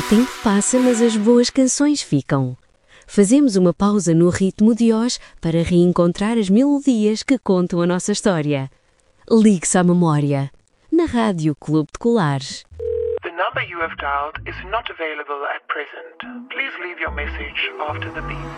tempo passa, mas as boas canções ficam. Fazemos uma pausa no ritmo de Oz para reencontrar as melodias que contam a nossa história. Ligue-se à memória. Na Rádio Clube de Colares. The number you have dialed is not available at present. Please leave your message after the beep.